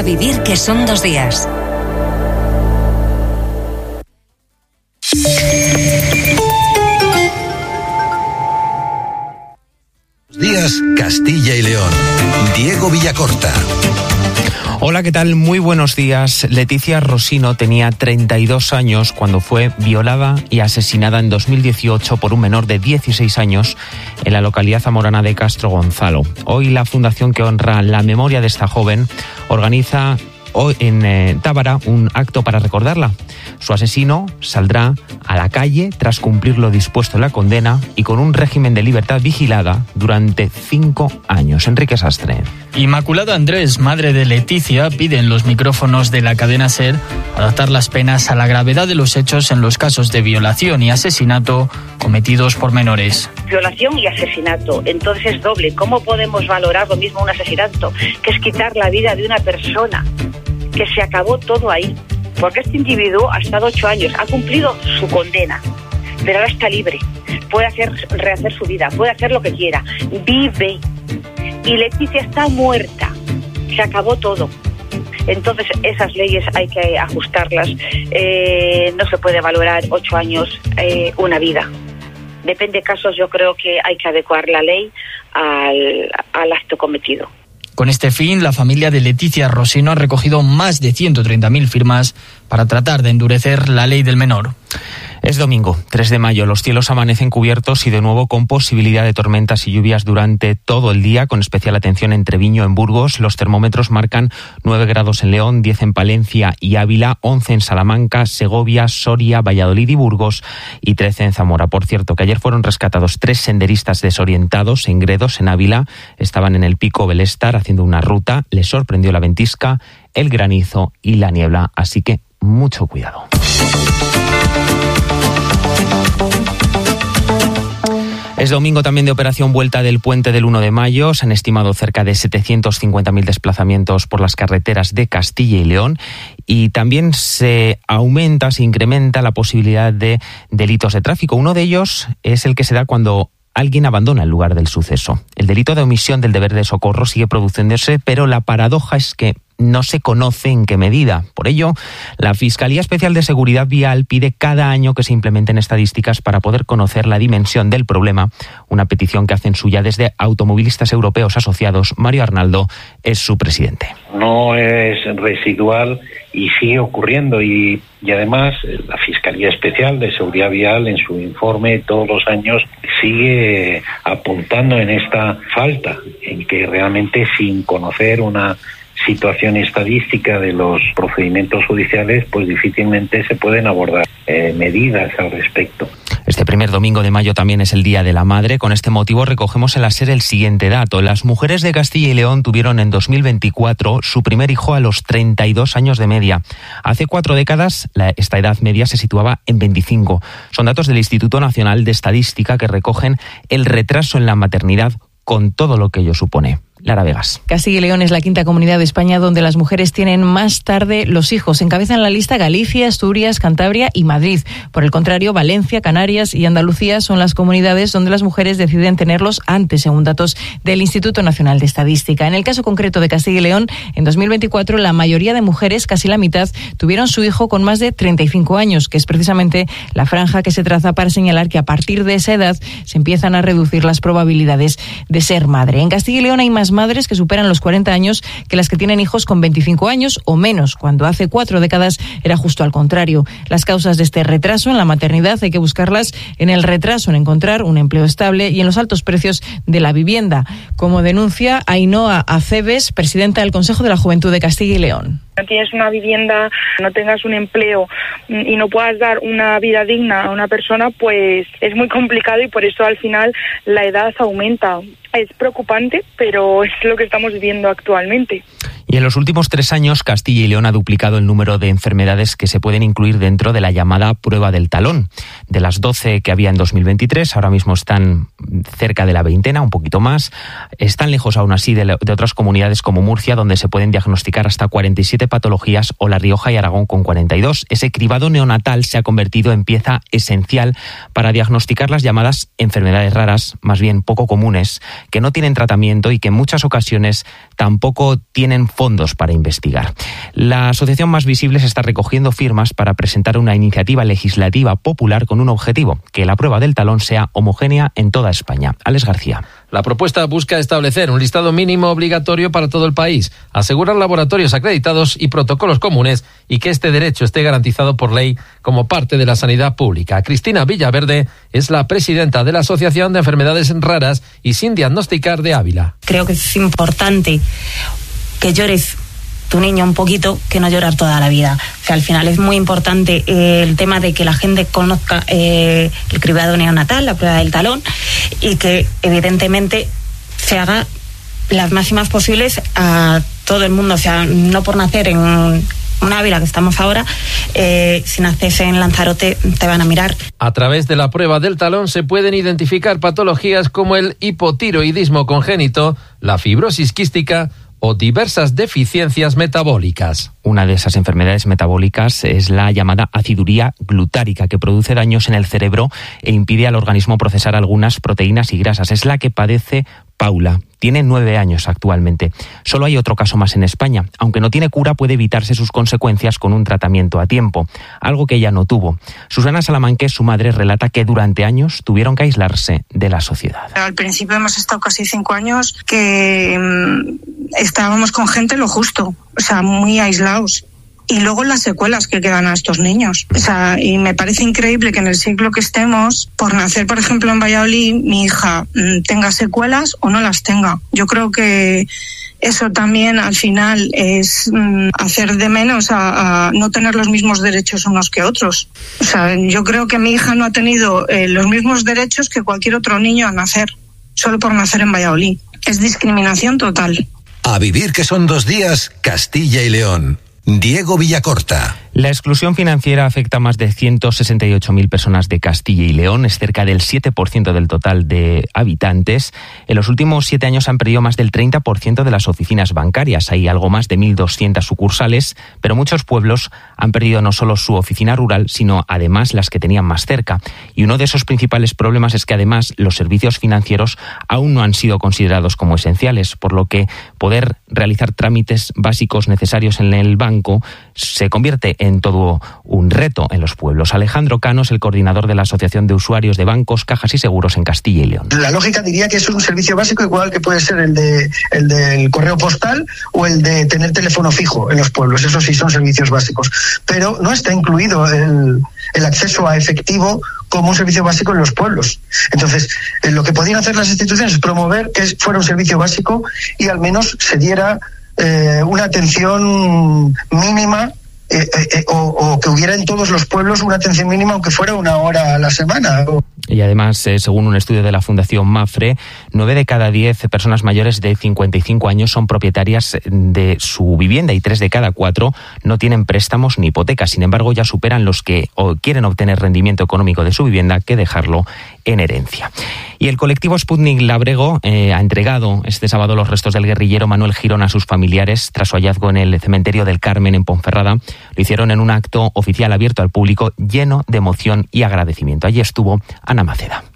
vivir que son 2 días. Días Castilla y León. Diego Villacorta. Hola, ¿qué tal? Muy buenos días. Leticia Rosino tenía 32 años cuando fue violada y asesinada en 2018 por un menor de 16 años en la localidad zamorana de Castro Gonzalo. Hoy la fundación que honra la memoria de esta joven organiza hoy en Tábara un acto para recordarla. Su asesino saldrá a la calle tras cumplir lo dispuesto en la condena y con un régimen de libertad vigilada durante 5 años. Enrique Sastre. Inmaculada Andrés, madre de Leticia, pide en los micrófonos de la cadena SER adaptar las penas a la gravedad de los hechos en los casos de violación y asesinato cometidos por menores. Violación y asesinato, entonces es doble. ¿Cómo podemos valorar lo mismo un asesinato, que es quitar la vida de una persona? Que se acabó todo ahí, porque este individuo ha estado 8 años, ha cumplido su condena, pero ahora está libre, puede rehacer su vida, puede hacer lo que quiera, vive, y Leticia está muerta, se acabó todo. Entonces esas leyes hay que ajustarlas, no se puede valorar 8 años una vida. Depende de casos, yo creo que hay que adecuar la ley al acto cometido. Con este fin, la familia de Leticia Rosino ha recogido más de 130.000 firmas para tratar de endurecer la ley del menor. Es domingo, 3 de mayo. Los cielos amanecen cubiertos y de nuevo con posibilidad de tormentas y lluvias durante todo el día, con especial atención en Treviño, en Burgos. Los termómetros marcan 9 grados en León, 10 en Palencia y Ávila, 11 en Salamanca, Segovia, Soria, Valladolid y Burgos y 13 en Zamora. Por cierto, que ayer fueron rescatados 3 senderistas desorientados en Gredos, en Ávila. Estaban en el Pico Beléstar haciendo una ruta. Les sorprendió la ventisca, el granizo y la niebla. Así que mucho cuidado. Es domingo también de operación vuelta del puente del 1 de mayo. Se han estimado cerca de 750.000 desplazamientos por las carreteras de Castilla y León y también se incrementa la posibilidad de delitos de tráfico. Uno de ellos es el que se da cuando alguien abandona el lugar del suceso. El delito de omisión del deber de socorro sigue produciéndose, pero la paradoja es que no se conoce en qué medida. Por ello, la Fiscalía Especial de Seguridad Vial pide cada año que se implementen estadísticas para poder conocer la dimensión del problema, una petición que hacen suya desde Automovilistas Europeos Asociados. Mario Arnaldo es su presidente. No es residual y sigue ocurriendo y además la Fiscalía Especial de Seguridad Vial en su informe todos los años sigue apuntando en esta falta, en que realmente sin conocer una situación estadística de los procedimientos judiciales, pues difícilmente se pueden abordar medidas al respecto. Este primer domingo de mayo también es el Día de la Madre. Con este motivo recogemos en la SER el siguiente dato. Las mujeres de Castilla y León tuvieron en 2024 su primer hijo a los 32 años de media. Hace 4 décadas esta edad media se situaba en 25. Son datos del Instituto Nacional de Estadística que recogen el retraso en la maternidad con todo lo que ello supone. Lara Vegas. Castilla y León es la 5ª comunidad de España donde las mujeres tienen más tarde los hijos. Encabezan la lista Galicia, Asturias, Cantabria y Madrid. Por el contrario, Valencia, Canarias y Andalucía son las comunidades donde las mujeres deciden tenerlos antes, según datos del Instituto Nacional de Estadística. En el caso concreto de Castilla y León, en 2024 la mayoría de mujeres, casi la mitad, tuvieron su hijo con más de 35 años, que es precisamente la franja que se traza para señalar que a partir de esa edad se empiezan a reducir las probabilidades de ser madre. En Castilla y León hay más madres que superan los 40 años que las que tienen hijos con 25 años o menos, cuando hace 4 décadas era justo al contrario. Las causas de este retraso en la maternidad hay que buscarlas en el retraso en encontrar un empleo estable y en los altos precios de la vivienda, como denuncia Ainhoa Aceves, presidenta del Consejo de la Juventud de Castilla y León. No tienes una vivienda, no tengas un empleo y no puedas dar una vida digna a una persona, pues es muy complicado y por eso al final la edad aumenta. Es preocupante, pero es lo que estamos viviendo actualmente. Y en los últimos 3 años, Castilla y León ha duplicado el número de enfermedades que se pueden incluir dentro de la llamada prueba del talón. De las 12 que había en 2023, ahora mismo están cerca de la veintena, un poquito más. Están lejos aún así de otras comunidades como Murcia, donde se pueden diagnosticar hasta 47 patologías, o La Rioja y Aragón con 42. Ese cribado neonatal se ha convertido en pieza esencial para diagnosticar las llamadas enfermedades raras, más bien poco comunes, que no tienen tratamiento y que en muchas ocasiones tampoco tienen fondos para investigar. La asociación Más Visibles está recogiendo firmas para presentar una iniciativa legislativa popular con un objetivo: que la prueba del talón sea homogénea en toda España. Alex García. La propuesta busca establecer un listado mínimo obligatorio para todo el país, asegurar laboratorios acreditados y protocolos comunes y que este derecho esté garantizado por ley como parte de la sanidad pública. Cristina Villaverde es la presidenta de la Asociación de Enfermedades Raras y Sin Diagnosticar de Ávila. Creo que es importante que llores tu niño un poquito, que no llorar toda la vida. O sea, al final es muy importante el tema de que la gente conozca el cribado neonatal, la prueba del talón, y que evidentemente se haga las máximas posibles a todo el mundo. O sea, no por nacer en una Ávila que estamos ahora, si naces en Lanzarote te van a mirar. A través de la prueba del talón se pueden identificar patologías como el hipotiroidismo congénito, la fibrosis quística o diversas deficiencias metabólicas. Una de esas enfermedades metabólicas es la llamada aciduría glutárica, que produce daños en el cerebro e impide al organismo procesar algunas proteínas y grasas. Es la que padece Paula. Tiene 9 años actualmente. Solo hay otro caso más en España. Aunque no tiene cura, puede evitarse sus consecuencias con un tratamiento a tiempo, algo que ella no tuvo. Susana Salamanque, su madre, relata que durante años tuvieron que aislarse de la sociedad. Al principio hemos estado casi 5 años que estábamos con gente lo justo, o sea, muy aislados. Y luego las secuelas que quedan a estos niños. O sea, y me parece increíble que en el siglo que estemos, por nacer, por ejemplo, en Valladolid, mi hija tenga secuelas o no las tenga. Yo creo que eso también al final es hacer de menos a no tener los mismos derechos unos que otros. O sea, yo creo que mi hija no ha tenido los mismos derechos que cualquier otro niño al nacer, solo por nacer en Valladolid. Es discriminación total. A vivir que son 2 días, Castilla y León. Diego Villacorta. La exclusión financiera afecta a más de 168.000 personas de Castilla y León, es cerca del 7% del total de habitantes. En los últimos 7 años han perdido más del 30% de las oficinas bancarias. Hay algo más de 1.200 sucursales, pero muchos pueblos han perdido no solo su oficina rural, sino además las que tenían más cerca. Y uno de esos principales problemas es que además los servicios financieros aún no han sido considerados como esenciales, por lo que poder realizar trámites básicos necesarios en el banco se convierte en todo un reto en los pueblos. Alejandro Cano es el coordinador de la Asociación de Usuarios de Bancos, Cajas y Seguros en Castilla y León. La lógica diría que es un servicio básico igual que puede ser el del correo postal o el de tener teléfono fijo en los pueblos. Eso sí son servicios básicos. Pero no está incluido el acceso a efectivo como un servicio básico en los pueblos. Entonces, lo que podían hacer las instituciones es promover que fuera un servicio básico y al menos se diera una atención mínima o que hubiera en todos los pueblos una atención mínima, aunque fuera 1 hora a la semana. Y además, según un estudio de la Fundación Mafre, 9 de cada 10 personas mayores de 55 años son propietarias de su vivienda y 3 de cada 4 no tienen préstamos ni hipotecas. Sin embargo, ya superan los que quieren obtener rendimiento económico de su vivienda que dejarlo en herencia. Y el colectivo Sputnik Labrego ha entregado este sábado los restos del guerrillero Manuel Girón a sus familiares tras su hallazgo en el cementerio del Carmen en Ponferrada. Lo hicieron en un acto oficial abierto al público lleno de emoción y agradecimiento. Allí estuvo Ana Maceda.